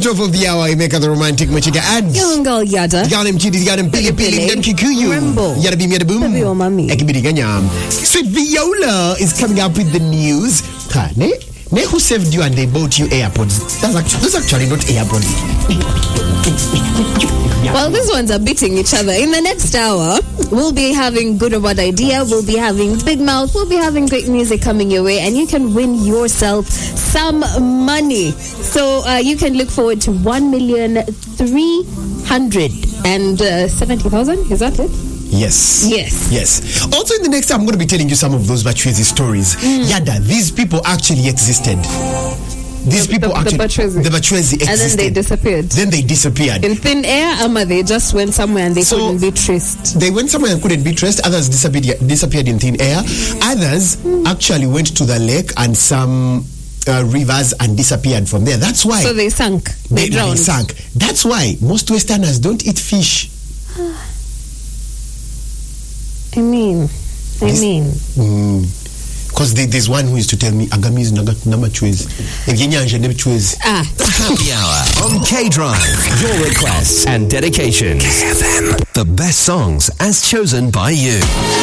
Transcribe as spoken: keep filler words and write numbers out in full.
top of the hour, Imeka the romantic Machika ads. Young girl Yada. Yanim Chidi, Yanim Pili Pili, Dem Kikuyu. Rambo. Yada Bim Yada Boom. Baby or mommy. Ekibidi Ganyam. Sweet Viola is coming up with the news. Ha, ne? Ne who saved you and they bought you AirPods? That's actually, that's actually not AirPods. Well, these ones are beating each other. In the next hour, we'll be having Good or Bad Idea. We'll be having Big Mouth. We'll be having great music coming your way. And you can win yourself some money. So uh, you can look forward to one million three hundred seventy thousand. Is that it? Yes. Yes. Yes. Also, in the next time, I'm going to be telling you some of those Bachwezi stories. Mm. Yada, these people actually existed. These the, people the, actually, the Bachwezi. the Bachwezi existed. And then they disappeared. Then they disappeared. In thin air, Ama, they just went somewhere and they so couldn't be traced. They went somewhere and couldn't be traced. Others disappeared, disappeared in thin air. Others mm. actually went to the lake and some uh, rivers and disappeared from there. That's why. So they sank. They, they drowned. They sank. That's why most Westerners don't eat fish. I mean, I this, mean. Because mm, there's one who used to tell me, Agami's number choice. Ah. The Happy Hour on K-Drive. Your requests and dedications. K F M. The best songs as chosen by you.